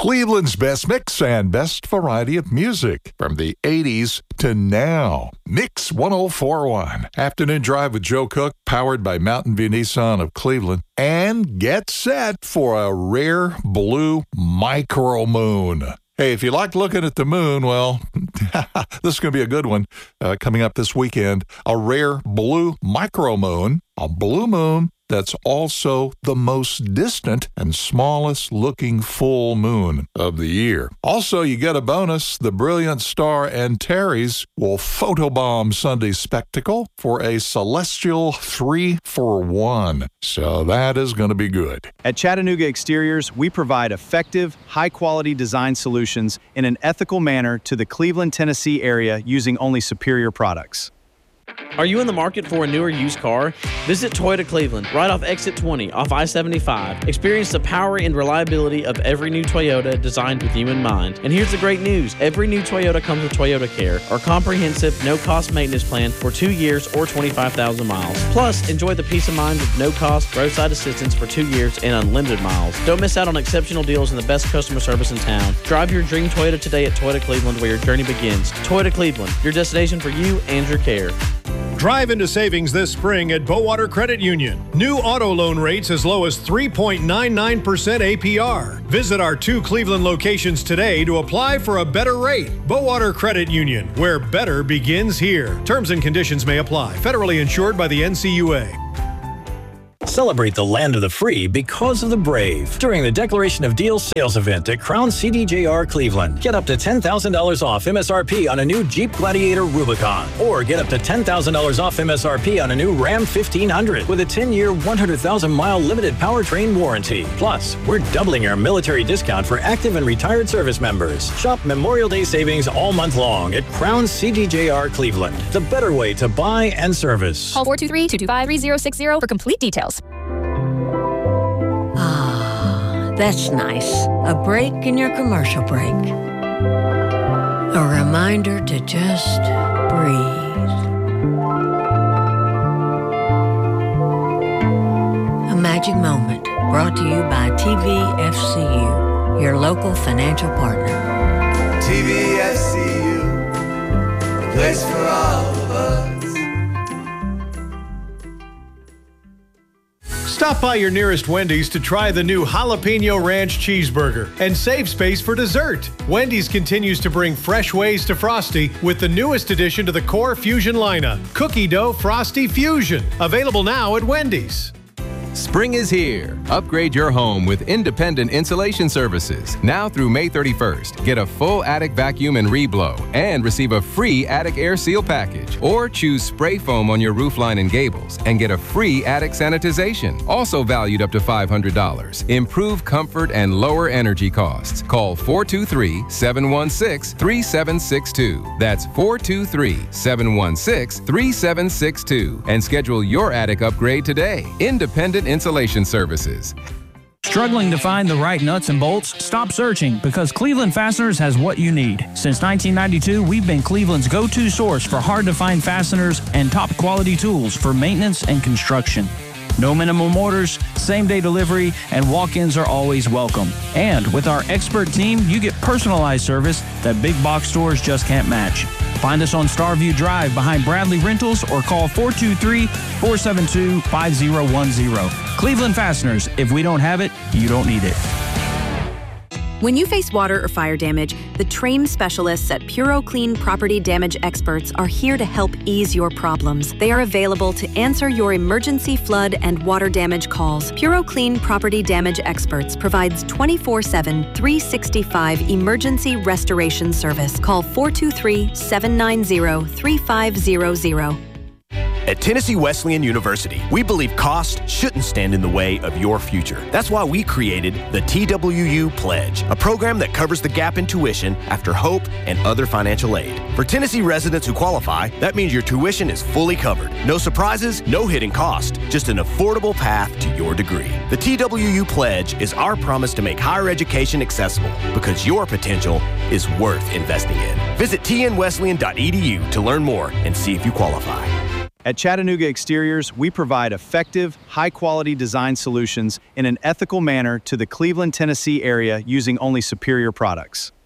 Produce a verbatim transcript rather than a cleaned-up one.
Cleveland's best mix and best variety of music from the eighties to now. Mix one oh four point one. Afternoon Drive with Joe Cook, powered by Mountain View Nissan of Cleveland. And get set for a rare blue micro moon. Hey, if you like looking at the moon, well, this is going to be a good one uh, coming up this weekend. A rare blue micro moon, a blue moon that's also the most distant and smallest looking full moon of the year. Also, you get a bonus. The brilliant star Antares will photobomb Sunday's spectacle for a celestial three for one. So that is going to be good. At Chattanooga Exteriors, we provide effective, high-quality design solutions in an ethical manner to the Cleveland, Tennessee area using only superior products. Are you in the market for a newer used car? Visit Toyota Cleveland, right off Exit twenty, off I seventy-five. Experience the power and reliability of every new Toyota designed with you in mind. And here's the great news. Every new Toyota comes with Toyota Care, our comprehensive, no-cost maintenance plan for two years or twenty-five thousand miles. Plus, enjoy the peace of mind of no-cost roadside assistance for two years and unlimited miles. Don't miss out on exceptional deals and the best customer service in town. Drive your dream Toyota today at Toyota Cleveland, where your journey begins. Toyota Cleveland, your destination for you and your care. Drive into savings this spring at Bowater Credit Union. New auto loan rates as low as three point nine nine percent A P R. Visit our two Cleveland locations today to apply for a better rate. Bowater Credit Union, where better begins here. Terms and conditions may apply. Federally insured by the N C U A. Celebrate the land of the free because of the brave during the Declaration of Deals sales event at Crown C D J R Cleveland. Get up to ten thousand dollars off M S R P on a new Jeep Gladiator Rubicon, or get up to ten thousand dollars off M S R P on a new Ram fifteen hundred with a ten-year, one hundred thousand mile limited powertrain warranty. Plus, we're doubling our military discount for active and retired service members. Shop Memorial Day savings all month long at Crown C D J R Cleveland, the better way to buy and service. Call four two three, two two five, three zero six zero for complete details. Ah, that's nice. A break in your commercial break. A reminder to just breathe. A magic moment brought to you by T V F C U, your local financial partner. T V F C U, a place for all of us. Stop by your nearest Wendy's to try the new Jalapeno Ranch Cheeseburger and save space for dessert. Wendy's continues to bring fresh ways to Frosty with the newest addition to the Core Fusion lineup, Cookie Dough Frosty Fusion. Available now at Wendy's. Spring is here. Upgrade your home with independent insulation services. Now through May thirty-first, get a full attic vacuum and reblow and receive a free attic air seal package. Or choose spray foam on your roofline and gables and get a free attic sanitization, also valued up to five hundred dollars. Improve comfort and lower energy costs. Call four two three, seven one six, three seven six two. That's four two three, seven one six, three seven six two and schedule your attic upgrade today. Independent Insulation Services. Struggling to find the right nuts and bolts? Stop searching, because Cleveland Fasteners has what you need. Since nineteen ninety-two, we've been Cleveland's go-to source for hard-to-find fasteners and top-quality tools for maintenance and construction. No minimum orders, same-day delivery, and walk-ins are always welcome. And with our expert team, you get personalized service that big box stores just can't match. Find us on Starview Drive behind Bradley Rentals or call four two three, four seven two, five zero one zero. Cleveland Fasteners. If we don't have it, you don't need it. When you face water or fire damage, the trained specialists at PuroClean Property Damage Experts are here to help ease your problems. They are available to answer your emergency flood and water damage calls. PuroClean Property Damage Experts provides twenty-four seven, three sixty-five emergency restoration service. Call four two three, seven nine zero, three five zero zero. At Tennessee Wesleyan University, we believe cost shouldn't stand in the way of your future. That's why we created the T W U Pledge, a program that covers the gap in tuition after Hope and other financial aid. For Tennessee residents who qualify, that means your tuition is fully covered. No surprises, no hidden cost, just an affordable path to your degree. The T W U Pledge is our promise to make higher education accessible, because your potential is worth investing in. Visit t n wesleyan dot e d u to learn more and see if you qualify. At Chattanooga Exteriors, we provide effective, high-quality design solutions in an ethical manner to the Cleveland, Tennessee area using only superior products.